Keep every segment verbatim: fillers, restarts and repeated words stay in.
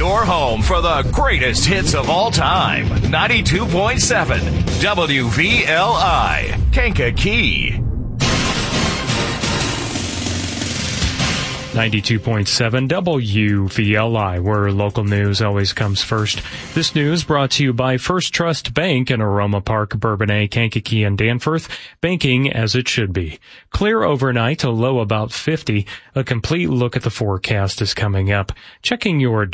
Your home for the greatest hits of all time. ninety-two point seven W V L I, Kankakee. ninety-two point seven W V L I, where local news always comes first. This news brought to you by First Trust Bank in Aroma Park, Bourbonnais, Kankakee, and Danforth. Banking as it should be. Clear overnight, a low about fifty. A complete look at the forecast is coming up. Checking your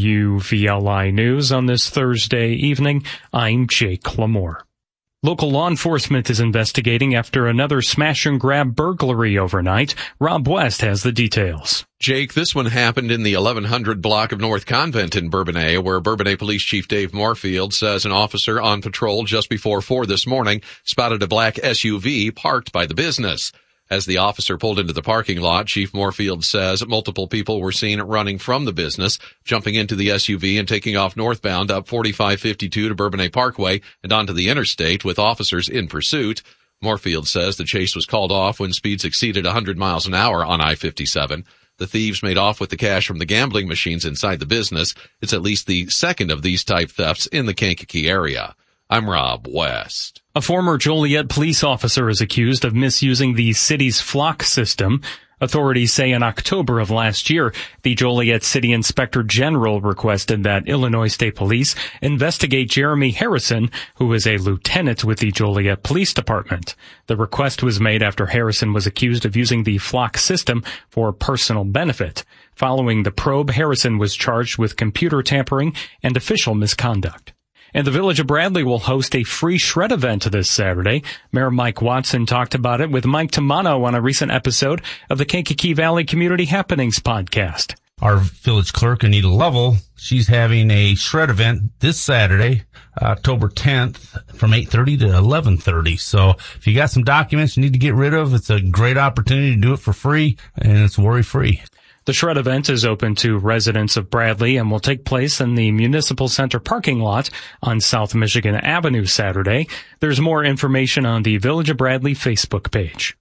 W V L I news on this Thursday evening, I'm Jake Lamore. Local law enforcement is investigating after another smash-and-grab burglary overnight. Rob West has the details. Jake, this one happened in the eleven hundred block of North Convent in Bourbonnais, where Bourbonnais Police Chief Dave Moorfield says an officer on patrol just before four this morning spotted a black S U V parked by the business. As the officer pulled into the parking lot, Chief Moorfield says multiple people were seen running from the business, jumping into the S U V and taking off northbound up forty-five fifty-two to Bourbonnais Parkway and onto the interstate with officers in pursuit. Moorfield says the chase was called off when speeds exceeded one hundred miles an hour on I fifty-seven. The thieves made off with the cash from the gambling machines inside the business. It's at least the second of these type thefts in the Kankakee area. I'm Rob West. A former Joliet police officer is accused of misusing the city's flock system. Authorities say in October of last year, the Joliet City Inspector General requested that Illinois State Police investigate Jeremy Harrison, who is a lieutenant with the Joliet Police Department. The request was made after Harrison was accused of using the flock system for personal benefit. Following the probe, Harrison was charged with computer tampering and official misconduct. And the Village of Bradley will host a free shred event this Saturday. Mayor Mike Watson talked about it with Mike Tamano on a recent episode of the Kankakee Valley Community Happenings podcast. Our village clerk, Anita Lovell, she's having a shred event this Saturday, October tenth, from eight thirty to eleven thirty. So if you got some documents you need to get rid of, it's a great opportunity to do it for free, and it's worry-free. The shred event is open to residents of Bradley and will take place in the Municipal Center parking lot on South Michigan Avenue Saturday. There's more information on the Village of Bradley Facebook page.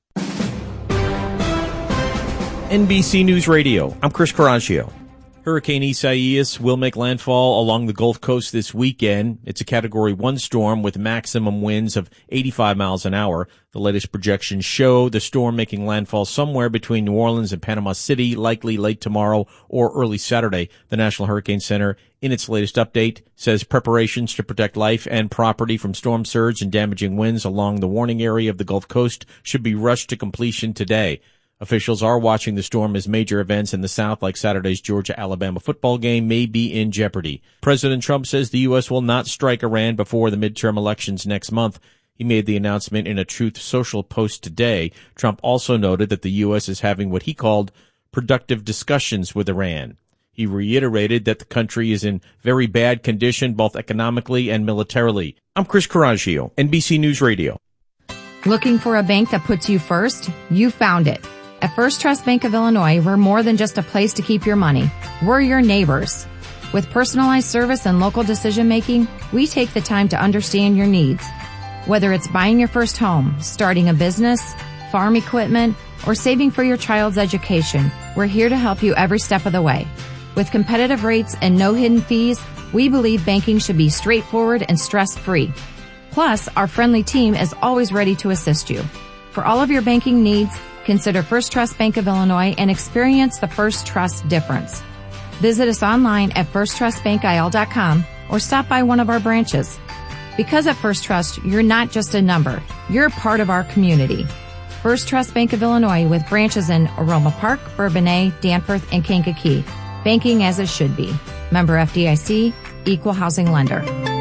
N B C News Radio, I'm Chris Caraccio. Hurricane Isaias will make landfall along the Gulf Coast this weekend. It's a Category one storm with maximum winds of eighty-five miles an hour. The latest projections show the storm making landfall somewhere between New Orleans and Panama City, likely late tomorrow or early Saturday. The National Hurricane Center, in its latest update, says preparations to protect life and property from storm surge and damaging winds along the warning area of the Gulf Coast should be rushed to completion today. Officials are watching the storm as major events in the South, like Saturday's Georgia-Alabama football game, may be in jeopardy. President Trump says the U S will not strike Iran before the midterm elections next month. He made the announcement in a Truth Social post today. Trump also noted that the U S is having what he called productive discussions with Iran. He reiterated that the country is in very bad condition, both economically and militarily. I'm Chris Caraccio, N B C News Radio. Looking for a bank that puts you first? You found it. At First Trust Bank of Illinois, we're more than just a place to keep your money. We're your neighbors. With personalized service and local decision-making, we take the time to understand your needs. Whether it's buying your first home, starting a business, farm equipment, or saving for your child's education, we're here to help you every step of the way. With competitive rates and no hidden fees, we believe banking should be straightforward and stress-free. Plus, our friendly team is always ready to assist you. For all of your banking needs, consider First Trust Bank of Illinois and experience the First Trust difference. Visit us online at first trust bank I L dot com or stop by one of our branches. Because at First Trust, you're not just a number. You're part of our community. First Trust Bank of Illinois with branches in Aroma Park, Bourbonnais, Danforth, and Kankakee. Banking as it should be. Member F D I C, Equal Housing Lender.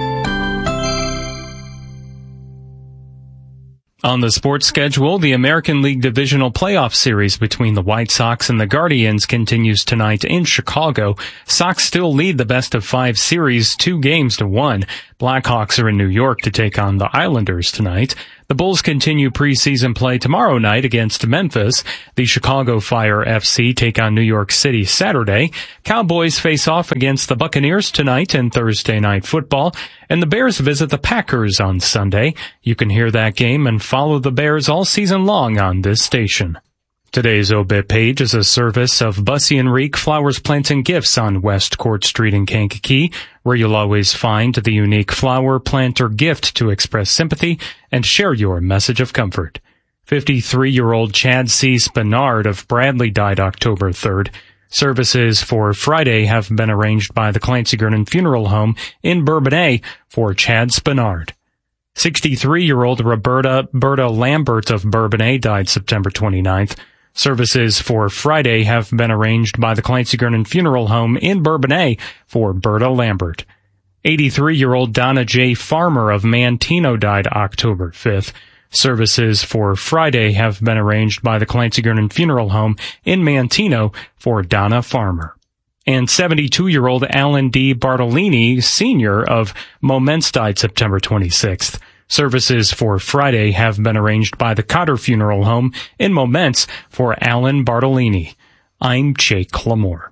On the sports schedule, the American League Divisional Playoff Series between the White Sox and the Guardians continues tonight in Chicago. Sox still lead the best of five series, two games to one. Blackhawks are in New York to take on the Islanders tonight. The Bulls continue preseason play tomorrow night against Memphis. The Chicago Fire F C take on New York City Saturday. Cowboys face off against the Buccaneers tonight in Thursday Night Football. And the Bears visit the Packers on Sunday. You can hear that game and follow the Bears all season long on this station. Today's obit page is a service of Bussy and Reek Flowers, Plants, and Gifts on West Court Street in Kankakee, where you'll always find the unique flower, plant, or gift to express sympathy and share your message of comfort. fifty-three-year-old Chad C. Spinard of Bradley died October third. Services for Friday have been arranged by the Clancy Gernon Funeral Home in Bourbonnais for Chad Spinard. sixty-three-year-old Roberta Berta Lambert of Bourbonnais died September twenty-ninth. Services for Friday have been arranged by the Clancy Gernon Funeral Home in Bourbonnais for Berta Lambert. eighty-three-year-old Donna J. Farmer of Manteno died October fifth. Services for Friday have been arranged by the Clancy Gernon Funeral Home in Manteno for Donna Farmer. And seventy-two-year-old Alan D. Bartolini, Senior of Moments died September twenty-sixth. Services for Friday have been arranged by the Cotter Funeral Home in Moments for Alan Bartolini. I'm Jake Clamore.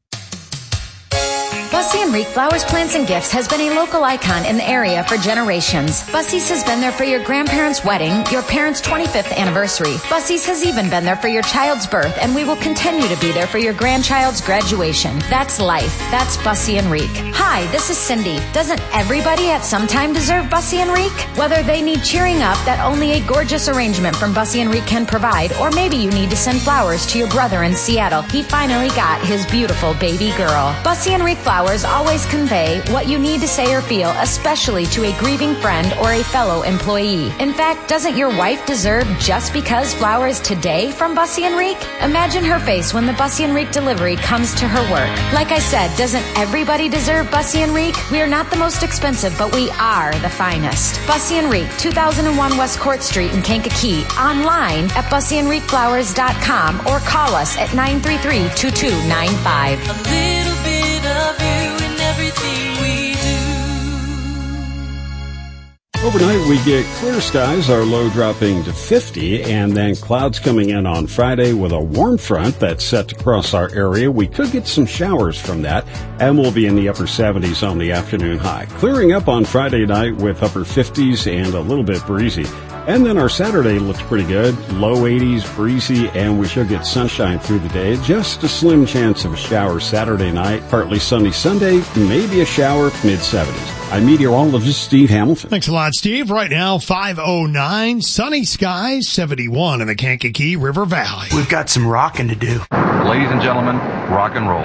Bussy and Reek Flowers, Plants, and Gifts has been a local icon in the area for generations. Bussy's has been there for your grandparents' wedding, your parents' twenty-fifth anniversary. Bussy's has even been there for your child's birth, and we will continue to be there for your grandchild's graduation. That's life. That's Bussy and Reek. Hi, this is Cindy. Doesn't everybody at some time deserve Bussy and Reek? Whether they need cheering up that only a gorgeous arrangement from Bussy and Reek can provide, or maybe you need to send flowers to your brother in Seattle. He finally got his beautiful baby girl. Bussy and Reek Flowers always convey what you need to say or feel, especially to a grieving friend or a fellow employee. In fact, doesn't your wife deserve just because flowers today from Bussy and Reek? Imagine her face when the Bussy and Reek delivery comes to her work. Like I said, doesn't everybody deserve Bussy and Reek? We are not the most expensive, but we are the finest. Bussy and Reek, two thousand one West Court Street in Kankakee. Online at bussy and reek flowers dot com or call us at nine three three, two two nine five. A little bit of you in everything we do. Overnight, we get clear skies, our low dropping to fifty, and then clouds coming in on Friday with a warm front that's set to cross our area. We could get some showers from that, and we'll be in the upper seventies on the afternoon high. Clearing up on Friday night with upper fifties and a little bit breezy. And then our Saturday looks pretty good. Low eighties, breezy, and we should get sunshine through the day. Just a slim chance of a shower Saturday night. Partly sunny Sunday, maybe a shower mid seventies. I'm meteorologist Steve Hamilton. Thanks a lot, Steve. Right now, five oh nine, sunny skies, seventy-one in the Kankakee River Valley. We've got some rocking to do. Ladies and gentlemen, rock and roll.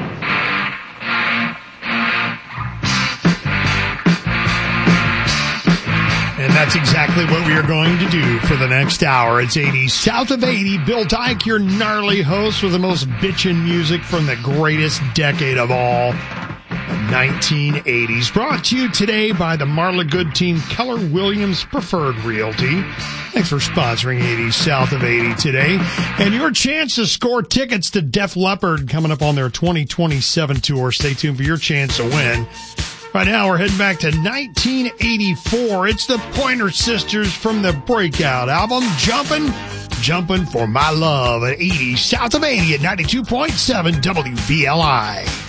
And that's exactly what we are going to do for the next hour. It's eighty South of eighty. Bill Dyke, your gnarly host with the most bitchin' music from the greatest decade of all, the nineteen eighties. Brought to you today by the Marla Good Team, Keller Williams Preferred Realty. Thanks for sponsoring eighty South of eighty today. And your chance to score tickets to Def Leppard coming up on their twenty twenty-seven tour. Stay tuned for your chance to win. Right now, we're heading back to nineteen eighty-four. It's the Pointer Sisters from the Breakout album, Jumpin', Jumpin' for My Love at eighty South of eighty at ninety-two point seven W V L I.